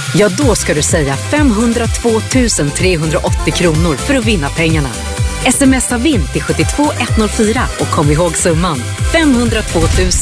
Ja, då ska du säga 502 380 kronor för att vinna pengarna. Smsa vinn till 72104 och kom ihåg summan 502 000.